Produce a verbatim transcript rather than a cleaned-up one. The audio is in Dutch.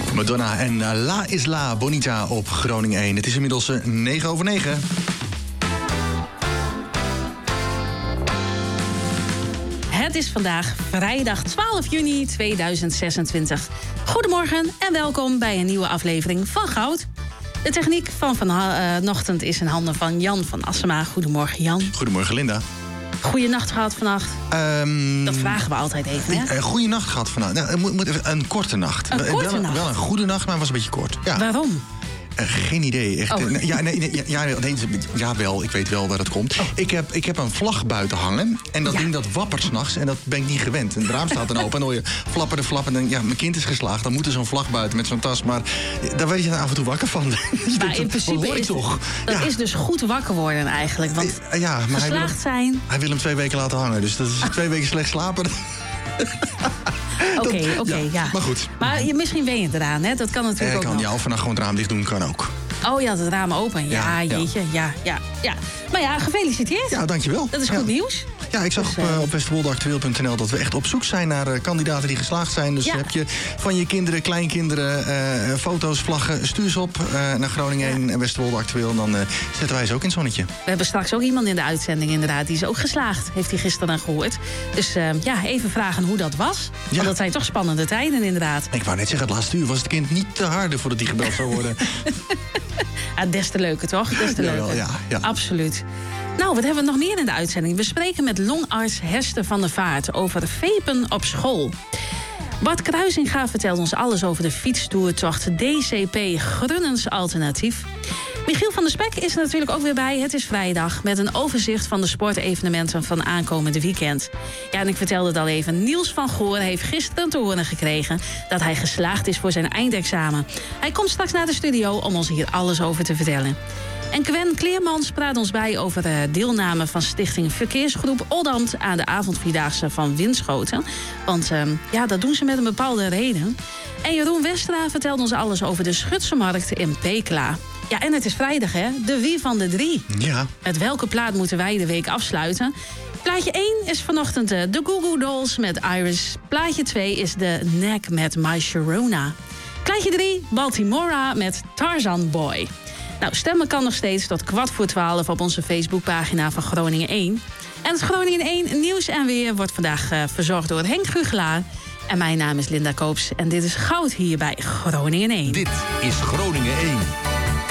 Madonna en uh, La Isla Bonita op Groningen één. Het is inmiddels uh, negen over negen. Het is vandaag vrijdag twaalf juni tweeduizend zesentwintig. Goedemorgen en welkom bij een nieuwe aflevering van Goud. De techniek van vanochtend is in handen van Jan van Assema. Goedemorgen, Jan. Goedemorgen, Linda. Goeienacht gehad vannacht. Um, dat vragen we altijd even, hè? Een goede nacht gehad vannacht. Nou, moet, moet even, een korte nacht. Een korte wel, nacht? Wel een goede nacht, maar was een beetje kort. Ja. Waarom? Uh, geen idee. Echt. Oh. Ja, nee, nee, ja, nee, ja, wel. Ik weet wel waar het komt. Oh. Ik, heb, ik heb een vlag buiten hangen. En dat ja. ding dat wappert 's nachts. En dat ben ik niet gewend. En het raam staat dan open. En dan hoor je flapperen, flappen. En ja, mijn kind is geslaagd. Dan moet er zo'n vlag buiten met zo'n tas. Maar daar weet je dan af en toe wakker van. Maar in principe is toch. Dat ja. is dus goed wakker worden eigenlijk. Want uh, ja, maar geslaagd hij wil, zijn... Hij wil hem twee weken laten hangen. Dus dat is twee weken slecht slapen. Oké, oké, okay, ja. ja. Maar goed. Maar je, misschien ben je eraan, hè? Dat kan natuurlijk eh, ook kan, nog. Ja, of vannacht gewoon het raam dicht doen, kan ook. Oh, je had het raam open. Ja, ja jeetje. Ja, ja, ja. Maar ja, gefeliciteerd. Ja, dankjewel. Dat is goed ja. nieuws. Ja, ik zag dus, op, uh, op westerwoldeactueel punt n l dat we echt op zoek zijn naar uh, kandidaten die geslaagd zijn. Dus ja. heb je van je kinderen, kleinkinderen, uh, foto's, vlaggen, stuur ze op uh, naar Groningen één ja. en Westerwolde Actueel. En dan uh, zetten wij ze ook in het zonnetje. We hebben straks ook iemand in de uitzending inderdaad. Die is ook geslaagd, heeft hij gisteren dan gehoord. Dus uh, ja, even vragen hoe dat was. Ja. Want dat zijn toch spannende tijden inderdaad. Ik wou net zeggen, het laatste uur was het kind niet te harde voordat hij gebeld zou worden. Ja, des te leuker, toch? Des te leuker. Ja, ja, ja. Absoluut. Nou, wat hebben we nog meer in de uitzending? We spreken met longarts Hester van der Vaart over vapen op school. Bart Kruisinga vertelt ons alles over de fietstoertocht D C P Grunnens Alternatief. Michiel van der Spek is er natuurlijk ook weer bij. Het is vrijdag met een overzicht van de sportevenementen van aankomende weekend. Ja, en ik vertelde het al even. Niels van Goor heeft gisteren te horen gekregen dat hij geslaagd is voor zijn eindexamen. Hij komt straks naar de studio om ons hier alles over te vertellen. En Gwen Kleermans praat ons bij over de deelname van Stichting Verkeersgroep Oldambt aan de avondvierdaagse van Winschoten. Want uh, ja, dat doen ze met een bepaalde reden. En Jeroen Westra vertelt ons alles over de Schutsenmarkt in Pekela. Ja, en het is vrijdag, hè? De wie van de drie. Ja. Met welke plaat moeten wij de week afsluiten? Plaatje één is vanochtend de Goo Goo Dolls met Iris. Plaatje twee is de Neck met My Sharona. Plaatje drie, Baltimora met Tarzan Boy. Nou, stemmen kan nog steeds tot kwart voor twaalf op onze Facebookpagina van Groningen één. En het Groningen één nieuws en weer wordt vandaag uh, verzorgd door Henk Gugelaar. En mijn naam is Linda Koops en dit is Goud hier bij Groningen één. Dit is Groningen één.